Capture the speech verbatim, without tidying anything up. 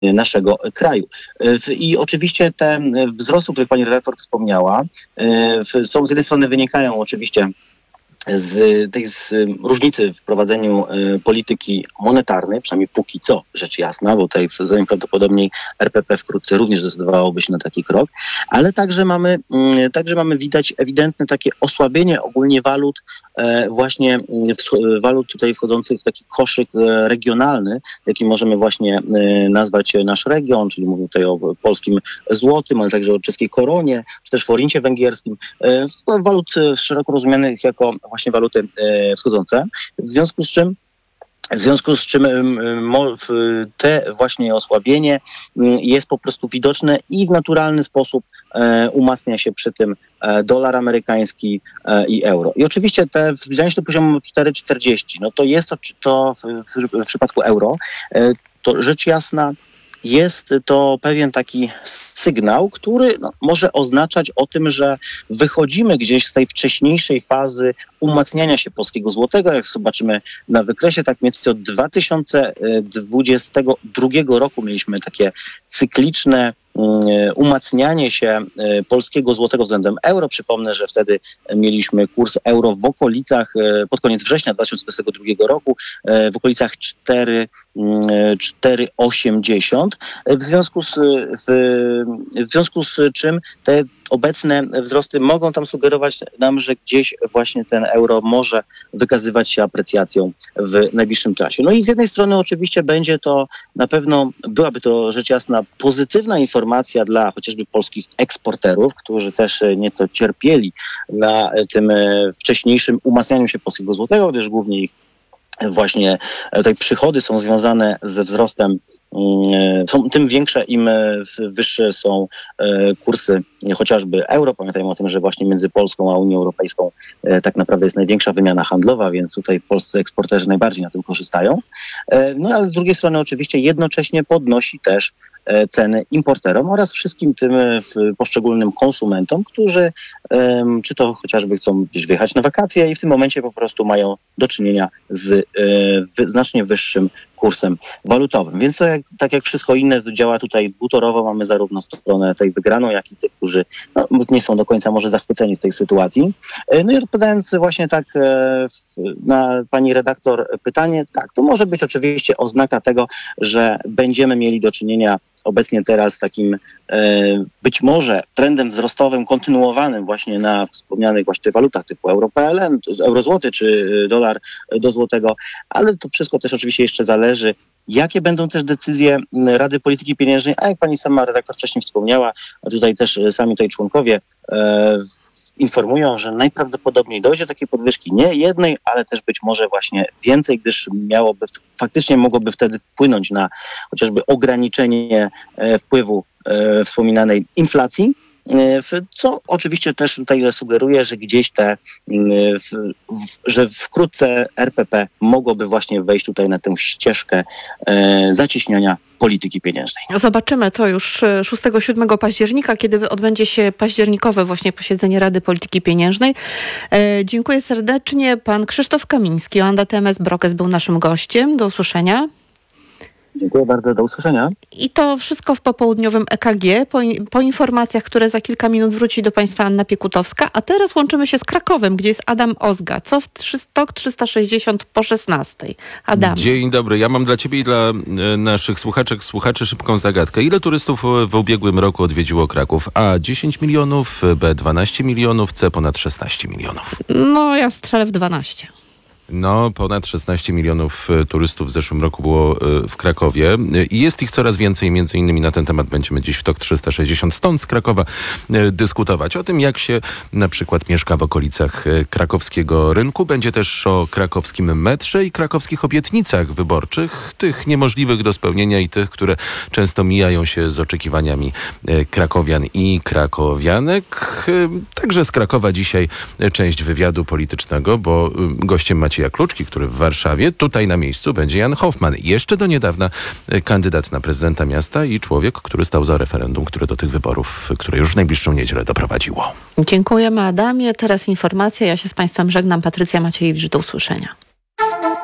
naszego kraju. I oczywiście te wzrosty, o których pani redaktor wspomniała, są z jednej strony wynikają oczywiście z tej z różnicy w prowadzeniu y, polityki monetarnej, przynajmniej póki co, rzecz jasna, bo tutaj najprawdopodobniej R P P wkrótce również zdecydowałoby się na taki krok, ale także mamy, y, także mamy widać ewidentne takie osłabienie ogólnie walut, y, właśnie y, walut tutaj wchodzących w taki koszyk y, regionalny, jaki możemy właśnie y, nazwać nasz region, czyli mówię tutaj o polskim złotym, ale także o czeskiej koronie, czy też forincie węgierskim, y, walut y, szeroko rozumianych jako właśnie waluty e, wschodzące, w związku z czym w związku z czym te właśnie osłabienie jest po prostu widoczne i w naturalny sposób umacnia się przy tym dolar amerykański i euro. I oczywiście te zbliżanie się do poziomu cztery czterdzieści, no to jest to, to w, w przypadku euro, to rzecz jasna jest to pewien taki sygnał, który no, może oznaczać o tym, że wychodzimy gdzieś z tej wcześniejszej fazy umacniania się polskiego złotego. Jak zobaczymy na wykresie, tak mniej więcej od dwa tysiące dwudziestego drugiego roku mieliśmy takie cykliczne umacnianie się polskiego złotego względem euro. Przypomnę, że wtedy mieliśmy kurs euro w okolicach, pod koniec września dwa tysiące dwudziestego drugiego roku, w okolicach cztery osiemdziesiąt. W związku z, w, w związku z czym te obecne wzrosty mogą tam sugerować nam, że gdzieś właśnie ten euro może wykazywać się aprecjacją w najbliższym czasie. No i z jednej strony oczywiście będzie to na pewno, byłaby to rzecz jasna pozytywna informacja dla chociażby polskich eksporterów, którzy też nieco cierpieli na tym wcześniejszym umacnianiu się polskiego złotego, gdyż głównie ich właśnie tutaj przychody są związane ze wzrostem, są, tym większe, im wyższe są kursy chociażby euro. Pamiętajmy o tym, że właśnie między Polską a Unią Europejską tak naprawdę jest największa wymiana handlowa, więc tutaj polscy eksporterzy najbardziej na tym korzystają. No ale z drugiej strony oczywiście jednocześnie podnosi też ceny importerom oraz wszystkim tym poszczególnym konsumentom, którzy czy to chociażby chcą gdzieś wyjechać na wakacje i w tym momencie po prostu mają do czynienia z znacznie wyższym kursem walutowym. Więc to jak, tak jak wszystko inne działa tutaj dwutorowo, mamy zarówno stronę tej wygraną, jak i tych, którzy no, nie są do końca może zachwyceni z tej sytuacji. No i odpowiadając właśnie tak na pani redaktor pytanie, tak, to może być oczywiście oznaka tego, że będziemy mieli do czynienia obecnie teraz takim e, być może trendem wzrostowym kontynuowanym właśnie na wspomnianych właśnie walutach typu euro P L N, eurozłoty czy dolar do złotego, ale to wszystko też oczywiście jeszcze zależy, jakie będą też decyzje Rady Polityki Pieniężnej, a jak pani sama redaktor wcześniej wspomniała, a tutaj też sami tutaj członkowie e, informują, że najprawdopodobniej dojdzie do takiej podwyżki nie jednej, ale też być może właśnie więcej, gdyż miałoby, faktycznie mogłoby wtedy wpłynąć na chociażby ograniczenie wpływu e, wspominanej inflacji, co oczywiście też tutaj sugeruje, że gdzieś te, że wkrótce R P P mogłoby właśnie wejść tutaj na tę ścieżkę zacieśniania polityki pieniężnej. Zobaczymy to już szóstego siódmego października, kiedy odbędzie się październikowe właśnie posiedzenie Rady Polityki Pieniężnej. E, dziękuję serdecznie. Pan Krzysztof Kamiński, Joanda T M S Brokes był naszym gościem. Do usłyszenia. Dziękuję bardzo, do usłyszenia. I to wszystko w popołudniowym E K G. Po, po informacjach, które za kilka minut wróci do Państwa Anna Piekutowska. A teraz łączymy się z Krakowem, gdzie jest Adam Ozga. Co w TOK trzysta sześćdziesiąt po szesnastej. Adam. Dzień dobry. Ja mam dla Ciebie i dla e, naszych słuchaczek, słuchaczy szybką zagadkę. Ile turystów w ubiegłym roku odwiedziło Kraków? A dziesięć milionów, B dwanaście milionów, C ponad szesnaście milionów. No ja strzelę w dwanaście. No, ponad szesnaście milionów turystów w zeszłym roku było w Krakowie i jest ich coraz więcej, między innymi na ten temat będziemy dziś w TOK trzysta sześćdziesiąt stąd z Krakowa dyskutować. O tym, jak się na przykład mieszka w okolicach krakowskiego rynku. Będzie też o krakowskim metrze i krakowskich obietnicach wyborczych, tych niemożliwych do spełnienia i tych, które często mijają się z oczekiwaniami krakowian i krakowianek. Także z Krakowa dzisiaj część wywiadu politycznego, bo gościem Macieja Kluczki, który w Warszawie, tutaj na miejscu będzie Jan Hoffman. Jeszcze do niedawna kandydat na prezydenta miasta i człowiek, który stał za referendum, które do tych wyborów, które już w najbliższą niedzielę doprowadziło. Dziękujemy, Adamie. Teraz informacja. Ja się z Państwem żegnam. Patrycja Maciejewicz. Do usłyszenia.